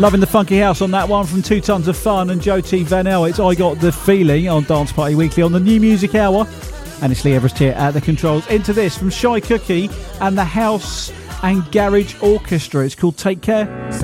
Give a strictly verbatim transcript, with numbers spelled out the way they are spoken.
Loving the funky house on that one from Two Tons of Fun and Joe T. Vanel. It's I Got the Feeling on Dance Party Weekly on the New Music Hour. And it's Lee Everest here at the controls. Into this from Shy Cookie and the House and Garage Orchestra. It's called Take Care.